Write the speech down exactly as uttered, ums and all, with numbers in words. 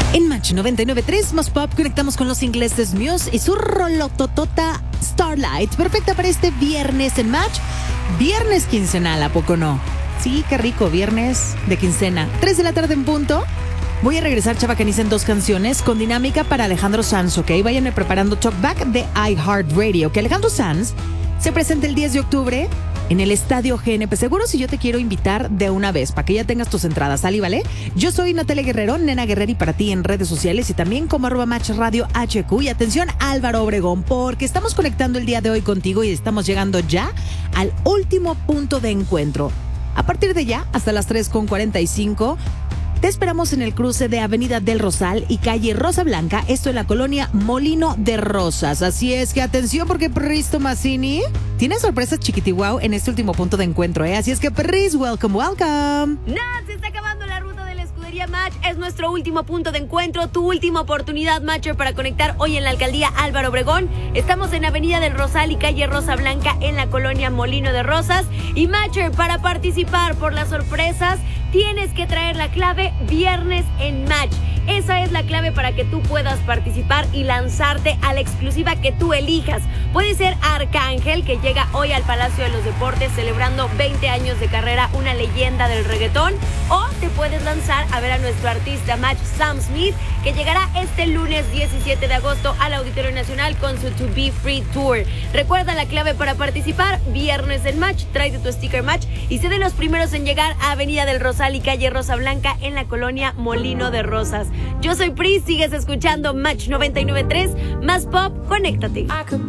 En Match noventa y nueve punto tres más Pop conectamos con los ingleses Muse y su rolototota Starlight, perfecta para este viernes en Match. Viernes quincenal, ¿a poco no? Sí, qué rico, viernes de quincena. tres de la tarde en punto. Voy a regresar, Chava Caniza, en dos canciones con dinámica para Alejandro Sanz, ¿ok? Váyanme preparando Talkback de iHeartRadio, que Alejandro Sanz se presenta el diez de octubre en el Estadio G N P. Seguro si yo te quiero invitar de una vez, para que ya tengas tus entradas, ¿sale, vale? Yo soy Natalia Guerrero, Nena Guerrero, y para ti en redes sociales y también como arroba Match Radio H Q. Y atención, Álvaro Obregón, porque estamos conectando el día de hoy contigo y estamos llegando ya al último punto de encuentro. A partir de ya, hasta las tres con cuarenta y cinco, te esperamos en el cruce de Avenida del Rosal y calle Rosa Blanca, esto en la colonia Molino de Rosas. Así es que atención, porque Perris Tomasini tiene sorpresas chiquitihuau en este último punto de encuentro, ¿eh? Así es que Perris, welcome, welcome. Nat, se está acabando la ruta de la escudería Match. Es nuestro último punto de encuentro, tu última oportunidad, Matcher, para conectar hoy en la alcaldía Álvaro Obregón. Estamos en Avenida del Rosal y calle Rosa Blanca en la colonia Molino de Rosas. Y Matcher, para participar por las sorpresas, tienes que traer la clave Viernes en Match. Esa es la clave para que tú puedas participar y lanzarte a la exclusiva que tú elijas. Puede ser Arcángel, que llega hoy al Palacio de los Deportes celebrando veinte años de carrera, una leyenda del reggaetón. O te puedes lanzar a ver a nuestro artista Match, Sam Smith, que llegará este lunes diecisiete de agosto al Auditorio Nacional con su To Be Free Tour. Recuerda la clave para participar, Viernes en Match. Tráete tu sticker Match y sé de los primeros en llegar a Avenida del Rosal y calle Rosa Blanca en la colonia Molino de Rosas. Yo soy Pris, sigues escuchando Match noventa y nueve punto tres, más Pop, conéctate.